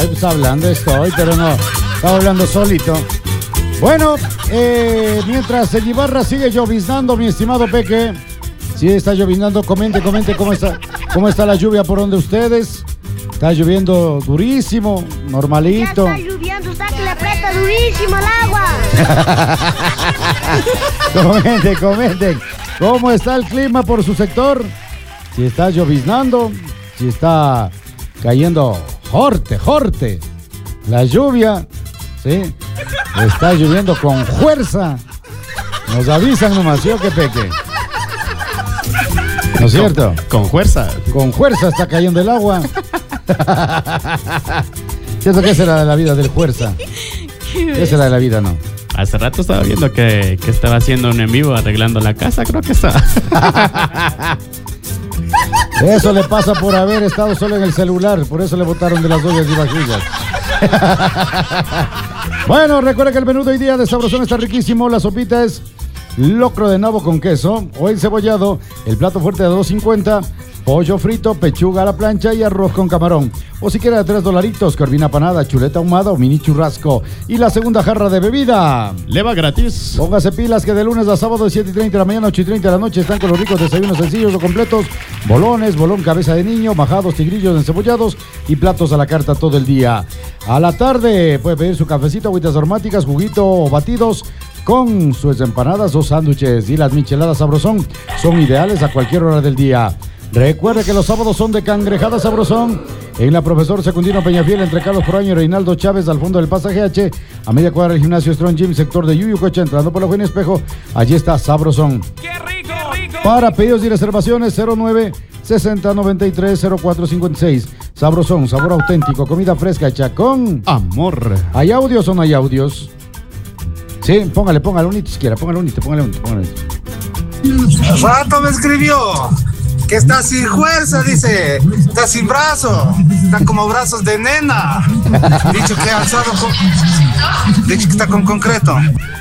Ay, pues hablando estoy, pero no, estaba hablando solito. Bueno, mientras en Ibarra sigue lloviznando, mi estimado Peque. Sí, está lloviznando, comente cómo está la lluvia por donde ustedes. Está lloviendo durísimo, normalito. Ya está lloviendo, está que le aprieta durísimo el agua. Comenten. ¿Cómo está el clima por su sector? Si está lloviznando, si está cayendo jorte. La lluvia, ¿sí? Está lloviendo con fuerza. Nos avisan nomás, ¿sí o qué, Peque? ¿No es cierto? Con fuerza. Con fuerza está cayendo el agua. ¿Cierto que será de la vida del fuerza? ¿Qué será de la vida, no? Hace rato estaba viendo que estaba haciendo un en vivo arreglando la casa, creo que está. Eso le pasa por haber estado solo en el celular, por eso le botaron de las ollas y vajillas. Bueno, recuerda que el menú de hoy día de Sabrosón está riquísimo. La sopita es locro de nabo con queso o encebollado, el plato fuerte de $2.50, pollo frito, pechuga a la plancha y arroz con camarón. O si quiere de $3, corvina panada, chuleta ahumada o mini churrasco. Y la segunda jarra de bebida. Leva gratis. Póngase pilas que de lunes a sábado de 7:30 de la mañana a 8:30 de la noche están con los ricos desayunos sencillos o completos. Bolones, bolón cabeza de niño, majados, tigrillos encebollados y platos a la carta todo el día. A la tarde puede pedir su cafecito, agüitas aromáticas, juguito o batidos con sus empanadas o sándwiches. Y las micheladas Sabrosón son ideales a cualquier hora del día. Recuerde que los sábados son de Cangrejada Sabrosón en la Profesor Secundino Peñafiel entre Carlos Proaño y Reinaldo Chávez al fondo del pasaje H, a media cuadra del gimnasio Strong Gym, sector de Yuyucocha, entrando por la Eugenio Espejo. Allí está Sabrosón. ¡Qué rico! Para pedidos y reservaciones 09 60 93 04 56. Sabrosón, sabor auténtico, comida fresca hecha con amor. ¿Hay audios o no hay audios? Sí, póngale unito siquiera, póngale unito. Rato me escribió que está sin fuerza, dice, está sin brazo, está como brazos de nena. Dicho que ha alzado dicho que está con concreto.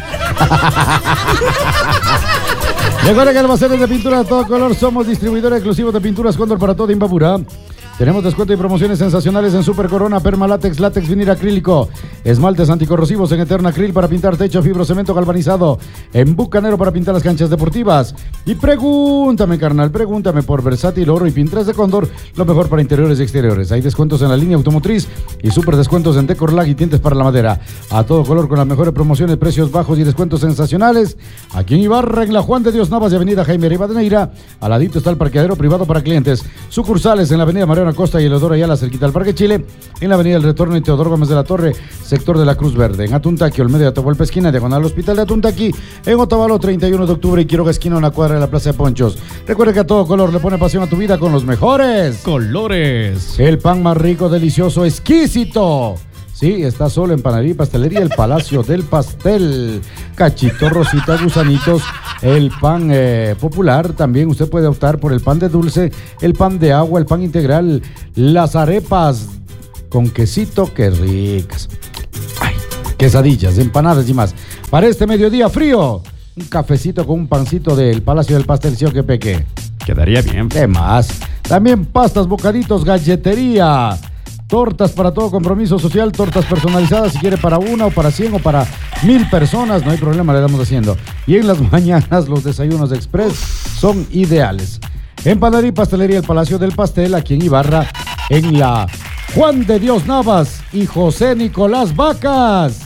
Recuerda que almacenes de pintura de todo color somos distribuidores exclusivos de pinturas Cóndor para toda Imbabura. Tenemos descuento y promociones sensacionales en Super Corona, Permalátex, látex, vinil acrílico, esmaltes anticorrosivos en Eterna Acryl para pintar techo, fibrocemento galvanizado, en Bucanero para pintar las canchas deportivas. Y pregúntame, carnal, pregúntame por Versátil, Oro y Pintres de Cóndor, lo mejor para interiores y exteriores. Hay descuentos en la línea automotriz y super descuentos en Decorlag y tintes para la madera. A todo color con las mejores promociones, precios bajos y descuentos sensacionales. Aquí en Ibarra, en la Juan de Dios Navas y Avenida Jaime Rivadeneira. Al ladito está el parqueadero privado para clientes. Sucursales en la Avenida Mariano Acosta y Eleodoro Ayala, cerquita al Parque Chile, en la Avenida El Retorno y Teodoro Gómez de la Torre, sector de la Cruz Verde, en Atuntaqui, Olmedo de Atahualpa esquina, diagonal al Hospital de Atuntaqui, en Otavalo 31 de octubre y Quiroga esquina, una cuadra de la Plaza de Ponchos. Recuerde que a todo color le pone pasión a tu vida con los mejores colores. El pan más rico, delicioso, exquisito. Sí, está solo en Panadería y Pastelería El Palacio del Pastel. Cachito, rositas, gusanitos, el pan popular. También usted puede optar por el pan de dulce, el pan de agua, el pan integral, las arepas con quesito, qué ricas. Ay, quesadillas, empanadas y más. Para este mediodía frío, un cafecito con un pancito del Palacio del Pastel, ¿sí o qué, Peque? Quedaría bien. ¿Qué más? También pastas, bocaditos, galletería. Tortas para todo compromiso social, tortas personalizadas, si quiere para una o para 100 o para 1000 personas, no hay problema, le damos haciendo. Y en las mañanas los desayunos express son ideales. En Panadería y Pastelería El Palacio del Pastel, aquí en Ibarra, en la Juan de Dios Navas y José Nicolás Vacas.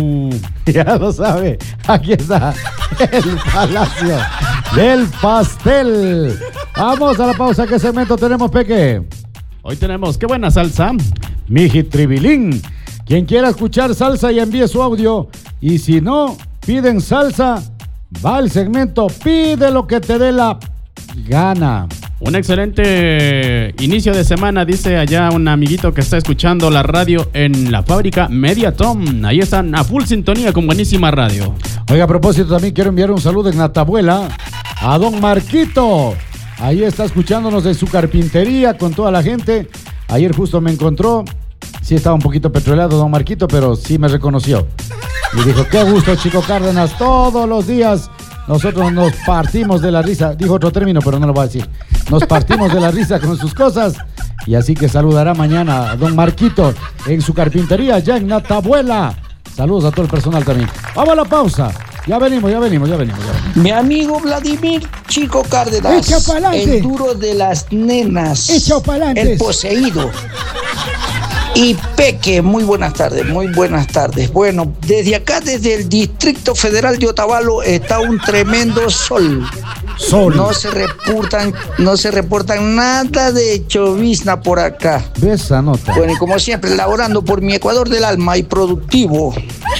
Ya lo sabe, aquí está el Palacio del Pastel. Vamos a la pausa, ¿qué segmento tenemos, Peque? Hoy tenemos, qué buena salsa. Miji Tribilín. Quien quiera escuchar salsa y envíe su audio. Y si no, piden salsa, va al segmento Pide lo que te dé la gana. Un excelente inicio de semana, dice allá un amiguito que está escuchando la radio en la fábrica Mediatom. Ahí están a full sintonía con buenísima radio. Oiga, a propósito, también quiero enviar un saludo en Natabuela a don Marquito. Ahí está escuchándonos de su carpintería con toda la gente. Ayer justo me encontró. Sí estaba un poquito petroleado don Marquito, pero sí me reconoció. Y dijo, qué gusto, Chico Cárdenas. Todos los días nosotros nos partimos de la risa. Dijo otro término, pero no lo voy a decir. Nos partimos de la risa con sus cosas. Y así que saludará mañana a don Marquito en su carpintería, ya en Natabuela. Saludos a todo el personal también. Vamos a la pausa. Ya venimos. Mi amigo Vladimir Chico Cárdenas, Echa pa'lante. el duro de las nenas, Echa pa'lante. el poseído. Y Peque, muy buenas tardes. Bueno, desde acá, desde el Distrito Federal de Otavalo, está un tremendo sol. No se reportan nada de llovizna por acá. De esa nota. Bueno, y como siempre, laborando por mi Ecuador del alma y productivo.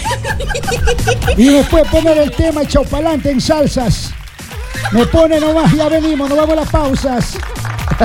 Y después poner el tema echado pa'lante en salsas. Me pone nomás, ya venimos, nos vamos a las pausas.